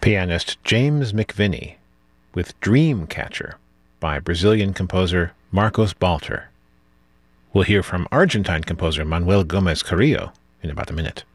pianist James McVinney with Dreamcatcher by Brazilian composer Marcos Balter. We'll hear from Argentine composer Manuel Gomez Carrillo in about a minute.